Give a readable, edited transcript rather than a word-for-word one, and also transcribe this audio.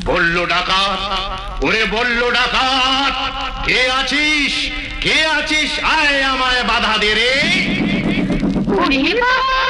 বলল ডাকাত, ওরে বলল ডাকাত, কে আছিস, কে আছিস, আয় আমায় বাধা দে রে। ওরে বাবা,